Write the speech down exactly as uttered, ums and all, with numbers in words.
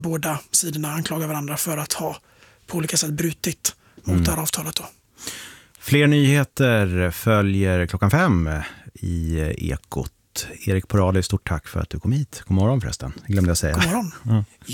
båda sidorna anklagar varandra för att ha på olika sätt brutit mot mm. det här avtalet då. Fler nyheter följer klockan fem i Ekot. Erik Porali, stort tack för att du kom hit. God morgon förresten, jag glömde jag säga. God morgon. Ja.